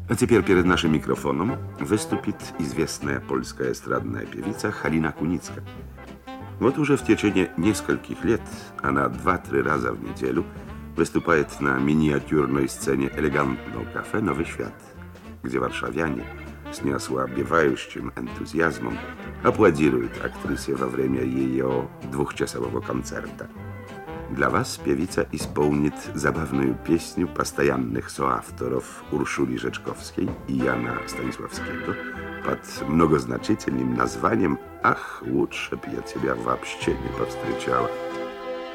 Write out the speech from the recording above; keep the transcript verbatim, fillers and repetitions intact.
А теперь перед нашим микрофоном выступит известная польская эстрадная певица Halina Kunicka. Вот уже в течение нескольких лет она два-три раза в неделю выступает на миниатюрной сцене элегантного кафе «Новый Świat», где варшавяне с неослабевающим энтузиазмом аплодируют актрисе во время ее двухчасового концерта. Для вас певица исполнит забавную песню постоянных соавторов Уршули Rzeczkowskiej и Jana Stanisławskiego под многозначительным названием «Ах, лучше б я тебя вообще не повстречала».